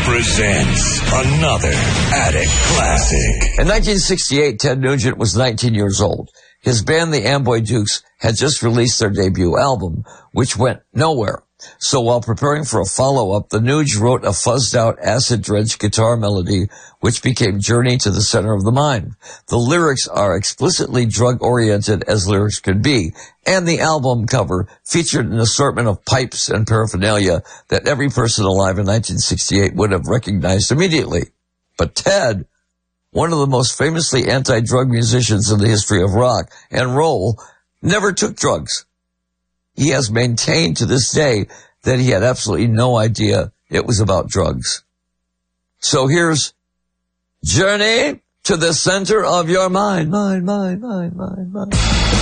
presents another Attic Classic. In 1968, Ted Nugent was 19 years old. His band, the Amboy Dukes, had just released their debut album, which went nowhere. So while preparing for a follow-up, the Nuge wrote a fuzzed-out, acid-drenched guitar melody, which became Journey to the Center of the Mind. The lyrics are explicitly drug-oriented as lyrics could be, and the album cover featured an assortment of pipes and paraphernalia that every person alive in 1968 would have recognized immediately. But Ted, one of the most famously anti-drug musicians in the history of rock and roll, never took drugs. He has maintained to this day that he had absolutely no idea it was about drugs. So here's Journey to the Center of Your Mind. Mind.